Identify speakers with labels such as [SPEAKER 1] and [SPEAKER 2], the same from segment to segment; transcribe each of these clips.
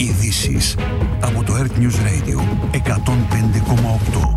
[SPEAKER 1] Ειδήσεις από το Earth News Radio 105,8.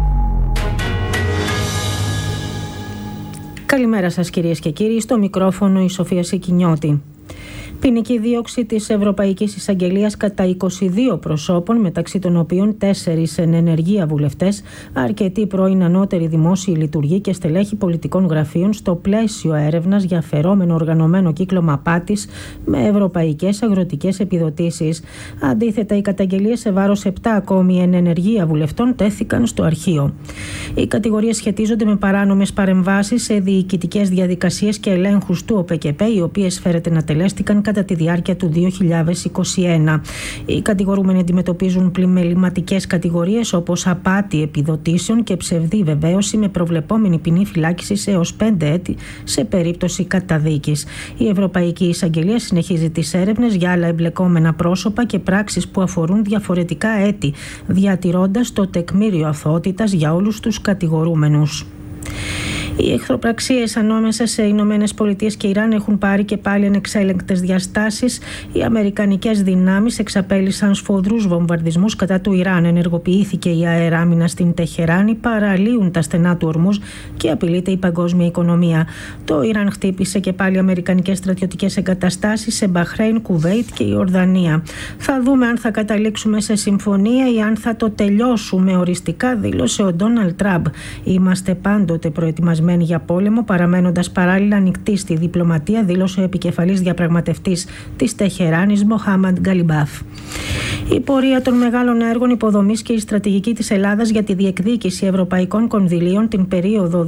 [SPEAKER 2] Καλημέρα σας κυρίες και κύριοι, στο μικρόφωνο η Σοφία Σικινιώτη. Ποινική δίωξη της Ευρωπαϊκής Εισαγγελίας κατά 22 προσώπων, μεταξύ των οποίων 4 εν ενεργεία βουλευτές, αρκετοί πρώην ανώτεροι δημόσιοι λειτουργοί και στελέχοι πολιτικών γραφείων, στο πλαίσιο έρευνας για φερόμενο οργανωμένο κύκλωμα απάτης με ευρωπαϊκές αγροτικές επιδοτήσεις. Αντίθετα, οι καταγγελίες σε βάρος 7 ακόμη εν ενεργεία βουλευτών τέθηκαν στο αρχείο. Οι κατηγορίες σχετίζονται με παράνομες παρεμβάσεις σε διοικητικές διαδικασίες και ελέγχους του ΟΠΚΠ, οι οποίες φέρεται να τελέστηκαν κατά τη διάρκεια του 2021. Οι κατηγορούμενοι αντιμετωπίζουν πλημεληματικές κατηγορίες όπως απάτη επιδοτήσεων και ψευδή βεβαίωση με προβλεπόμενη ποινή φυλάκισης έως 5 έτη σε περίπτωση καταδίκης. Η Ευρωπαϊκή Εισαγγελία συνεχίζει τις έρευνες για άλλα εμπλεκόμενα πρόσωπα και πράξεις που αφορούν διαφορετικά έτη, διατηρώντας το τεκμήριο αθωότητας για όλους τους κατηγορούμενους. Οι εχθροπραξίες ανάμεσα σε Ηνωμένες Πολιτείες και Ιράν έχουν πάρει και πάλι ανεξέλεγκτες διαστάσεις. Οι αμερικανικές δυνάμεις εξαπέλυσαν σφοδρούς βομβαρδισμούς κατά του Ιράν. Ενεργοποιήθηκε η αεράμινα στην Τεχεράνη, παραλύουν τα στενά του Ορμούζ και απειλείται η παγκόσμια οικονομία. Το Ιράν χτύπησε και πάλι αμερικανικές στρατιωτικές εγκαταστάσεις σε Μπαχρέιν, Κουβέιτ και Ιορδανία. Θα δούμε αν θα καταλήξουμε σε συμφωνία ή αν θα το τελειώσουμε οριστικά, δήλωσε ο Ντόναλντ Τραμπ. Είμαστε πάντοτε προετοιμασμένοι για πόλεμο, παραμένοντας παράλληλα ανοιχτοί στη διπλωματία, δήλωσε ο επικεφαλής διαπραγματευτής της Τεχεράνης, Μοχάμαντ Γκαλιμπάφ. Η πορεία των μεγάλων έργων υποδομής και η στρατηγική της Ελλάδας για τη διεκδίκηση ευρωπαϊκών κονδυλίων την περίοδο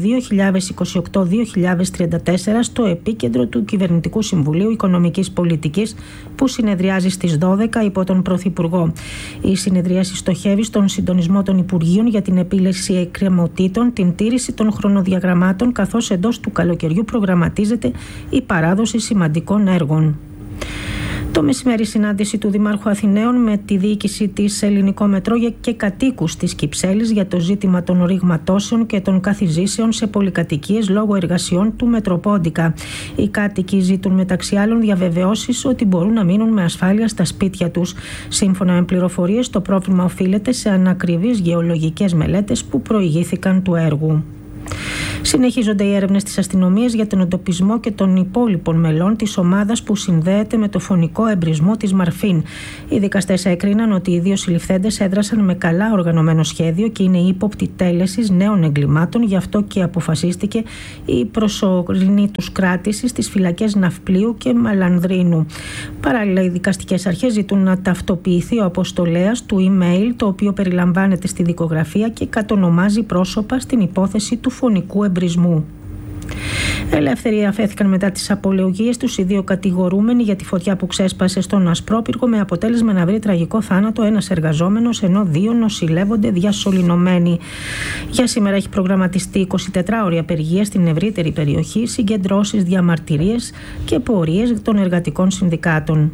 [SPEAKER 2] 2028-2034 στο επίκεντρο του Κυβερνητικού Συμβουλίου Οικονομικής Πολιτικής, που συνεδριάζει στις 12 υπό τον Πρωθυπουργό. Η συνεδρίαση στοχεύει στον συντονισμό των Υπουργείων για την επίλυση εκκρεμωτήτων, την τήρηση των χρονοδιαγραμμάτων, καθώς εντός του καλοκαιριού προγραμματίζεται η παράδοση σημαντικών έργων. Το μεσημέρι συνάντηση του Δημάρχου Αθηναίων με τη διοίκηση της Ελληνικό Μετρό και κατοίκους της Κυψέλης για το ζήτημα των ρηγματώσεων και των καθιζήσεων σε πολυκατοικίες λόγω εργασιών του Μετροπόντικα. Οι κάτοικοι ζητούν μεταξύ άλλων διαβεβαιώσεις ότι μπορούν να μείνουν με ασφάλεια στα σπίτια τους. Σύμφωνα με πληροφορίες, το πρόβλημα οφείλεται σε ανακριβείς γεωλογικές μελέτες που προηγήθηκαν του έργου. Συνεχίζονται οι έρευνες της αστυνομίας για τον εντοπισμό και των υπόλοιπων μελών της ομάδας που συνδέεται με το φωνικό εμπρισμό της Μαρφίν. Οι δικαστές έκριναν ότι οι δύο συλληφθέντες έδρασαν με καλά οργανωμένο σχέδιο και είναι ύποπτοι τέλεσης νέων εγκλημάτων, γι' αυτό και αποφασίστηκε η προσωρινή τους κράτηση στις φυλακές Ναυπλίου και Μαλανδρίνου. Παράλληλα, οι δικαστικές αρχές ζητούν να ταυτοποιηθεί ο αποστολέας του email, το οποίο περιλαμβάνεται στη δικογραφία και κατονομάζει πρόσωπα στην υπόθεση του φωνικού εμπρισμού. Ελεύθεροι αφέθηκαν μετά τις απολογίες τους οι δύο κατηγορούμενοι για τη φωτιά που ξέσπασε στον Ασπρόπυργο, με αποτέλεσμα να βρει τραγικό θάνατο ένας εργαζόμενος, ενώ δύο νοσηλεύονται διασωληνωμένοι. Για σήμερα έχει προγραμματιστεί 24ωρη απεργία στην ευρύτερη περιοχή, συγκεντρώσεις, διαμαρτυρίες και πορείες των εργατικών συνδικάτων.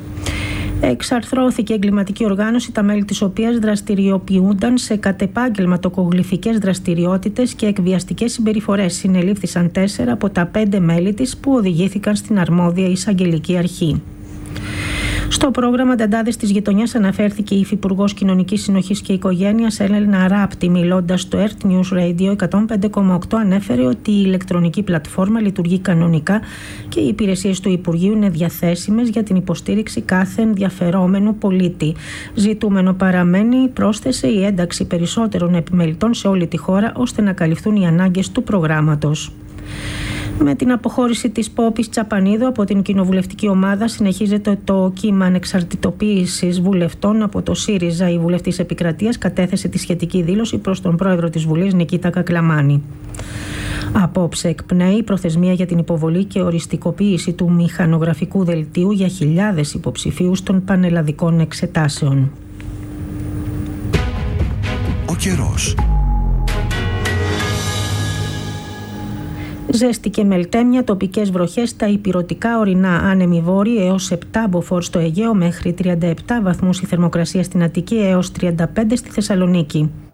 [SPEAKER 2] Εξαρθρώθηκε εγκληματική οργάνωση, τα μέλη της οποίας δραστηριοποιούνταν σε κατεπάγγελματοκογλυφικές δραστηριότητες και εκβιαστικές συμπεριφορές. Συνελήφθησαν 4 από τα 5 μέλη της που οδηγήθηκαν στην αρμόδια εισαγγελική αρχή. Στο πρόγραμμα Νταντάδες της Γειτονιάς αναφέρθηκε η Υφυπουργός Κοινωνικής Συνοχής και Οικογένειας Έλενα Ράπτη, μιλώντας στο Earth News Radio 105,8, ανέφερε ότι η ηλεκτρονική πλατφόρμα λειτουργεί κανονικά και οι υπηρεσίες του Υπουργείου είναι διαθέσιμες για την υποστήριξη κάθε ενδιαφερόμενου πολίτη. Ζητούμενο παραμένει, πρόσθεσε, η ένταξη περισσότερων επιμελητών σε όλη τη χώρα, ώστε να καλυφθούν οι ανάγκες του προγράμματος. Με την αποχώρηση της Πόπης Τσαπανίδου από την κοινοβουλευτική ομάδα συνεχίζεται το κύμα ανεξαρτητοποίησης βουλευτών από το ΣΥΡΙΖΑ. Η βουλευτής Επικρατείας κατέθεσε τη σχετική δήλωση προς τον πρόεδρο της Βουλής Νικήτα Κακλαμάνη. Απόψε εκπνέει η προθεσμία για την υποβολή και οριστικοποίηση του μηχανογραφικού δελτίου για χιλιάδες υποψηφίους των πανελλαδικών εξετάσεων.
[SPEAKER 1] Ο καιρός.
[SPEAKER 2] Ζέστη και μελτέμια, τοπικές βροχές στα ηπειρωτικά ορεινά, άνεμοι βόρειοι έως 7 μποφόρ στο Αιγαίο, μέχρι 37 βαθμούς η θερμοκρασία στην Αττική, έως 35 στη Θεσσαλονίκη.